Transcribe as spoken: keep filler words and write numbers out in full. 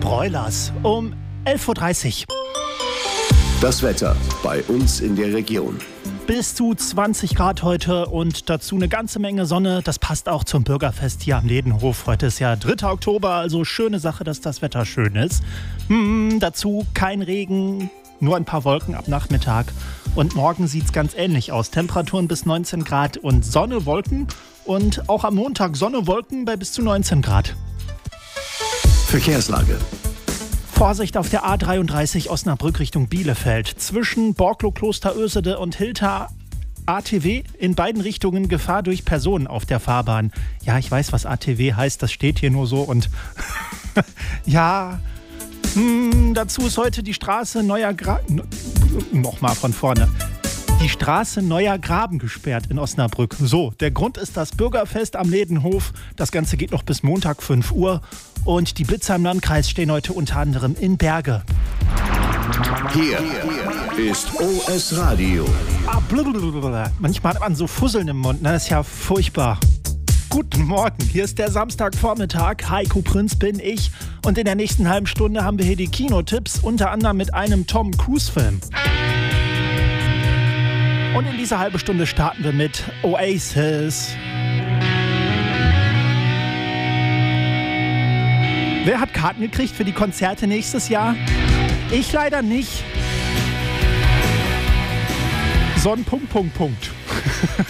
Broilers um elf Uhr dreißig. Das Wetter bei uns in der Region. Bis zu zwanzig Grad heute und dazu eine ganze Menge Sonne. Das passt auch zum Bürgerfest hier am Ledenhof. Heute ist ja dritter Oktober, also schöne Sache, dass das Wetter schön ist. Hm, dazu kein Regen, nur ein paar Wolken ab Nachmittag. Und morgen sieht es ganz ähnlich aus. Temperaturen bis neunzehn Grad und Sonne, Wolken. Und auch am Montag Sonne, Wolken bei bis zu neunzehn Grad. Verkehrslage. Vorsicht auf der A dreiunddreißig Osnabrück Richtung Bielefeld. Zwischen Borklo, Klosterösede und Hilter A T W in beiden Richtungen Gefahr durch Personen auf der Fahrbahn. Ja, ich weiß, was A T W heißt, das steht hier nur so und ja, hm, dazu ist heute die Straße Neuer Graben, nochmal von vorne. Die Straße Neuer Graben gesperrt in Osnabrück. So, der Grund ist das Bürgerfest am Ledenhof. Das Ganze geht noch bis Montag fünf Uhr. Und die Blitzer im Landkreis stehen heute unter anderem in Berge. Hier ist O S Radio. Ah, blablabla. Manchmal hat man so Fusseln im Mund, ne? Das ist ja furchtbar. Guten Morgen, hier ist der Samstagvormittag. Heiko Prinz bin ich. Und in der nächsten halben Stunde haben wir hier die Kinotipps, unter anderem mit einem Tom Cruise-Film. Und in dieser halben Stunde starten wir mit Oasis. Wer hat Karten gekriegt für die Konzerte nächstes Jahr? Ich leider nicht. Sonn, Punkt, Punkt, Punkt.